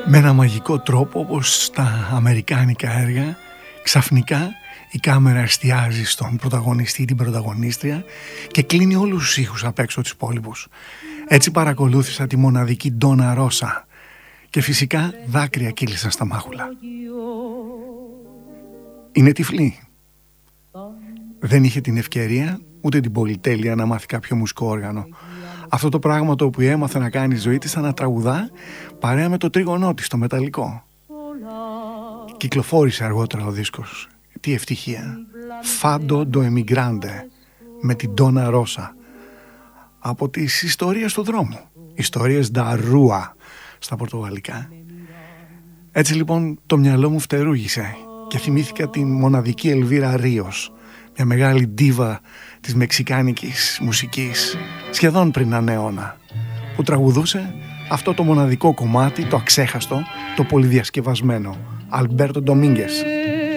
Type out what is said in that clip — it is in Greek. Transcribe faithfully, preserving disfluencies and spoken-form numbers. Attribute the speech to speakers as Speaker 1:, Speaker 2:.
Speaker 1: Με ένα μαγικό τρόπο, όπως στα αμερικάνικα έργα, ξαφνικά η κάμερα εστιάζει στον πρωταγωνιστή ή την πρωταγωνίστρια και κλείνει όλους τους ήχους απ' έξω τους υπόλοιπους. Έτσι παρακολούθησα τη μοναδική Ντόνα Ρώσα και φυσικά δάκρυα κύλησαν στα μάγουλα. Είναι τυφλή. Δεν είχε την ευκαιρία ούτε την πολυτέλεια να μάθει κάποιο μουσικό όργανο. Αυτό το πράγμα το οποίο έμαθε να κάνει η ζωή της ήταν να τραγουδά παρέα με το τρίγωνό της, το μεταλλικό. Κυκλοφόρησε αργότερα ο δίσκος. Τι ευτυχία. Φάντο ντο εμιγκράντε με την Ντόνα Ρώσα. Από τις ιστορίες του δρόμου. Ιστορίες ντα ρούα στα πορτογαλικά. Έτσι λοιπόν το μυαλό μου φτερούγησε και θυμήθηκα την μοναδική Ελβίρα Ρίος, μια μεγάλη ντίβα της μεξικάνικης μουσικής, σχεδόν πριν έναν αιώνα, που τραγουδούσε αυτό το μοναδικό κομμάτι, το αξέχαστο, το πολυδιασκευασμένο, Αλμπέρτο Ντομίνγκες.